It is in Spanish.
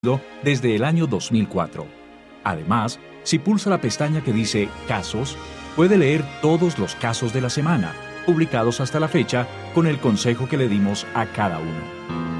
desde el año 2004. Además, si pulsa la pestaña que dice Casos, puede leer todos los casos de la semana, publicados hasta la fecha, con el consejo que le dimos a cada uno.